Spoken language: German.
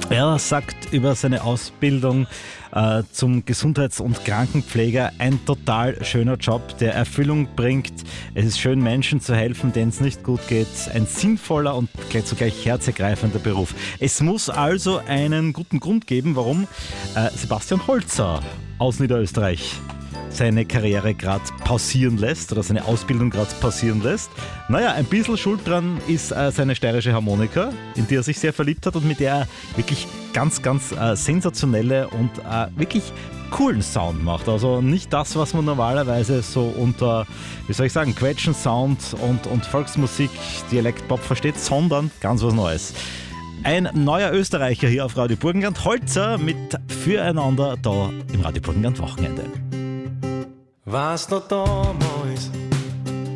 Er sagt über seine Ausbildung zum Gesundheits- und Krankenpfleger: ein total schöner Job, der Erfüllung bringt. Es ist schön, Menschen zu helfen, denen es nicht gut geht. Ein sinnvoller und zugleich herzergreifender Beruf. Es muss also einen guten Grund geben, warum Sebastian Holzer aus Niederösterreich seine Karriere gerade pausieren lässt oder seine Ausbildung gerade pausieren lässt. Naja, ein bisschen schuld dran ist seine steirische Harmonika, in die er sich sehr verliebt hat und mit der er wirklich ganz sensationelle und wirklich coolen Sound macht. Also nicht das, was man normalerweise so unter, wie soll ich sagen, Quetschen-Sound und Volksmusik, Dialektpop versteht, sondern ganz was Neues. Ein neuer Österreicher hier auf Radio Burgenland, Holzer mit Füreinander da im Radio Burgenland Wochenende. War's noch damals,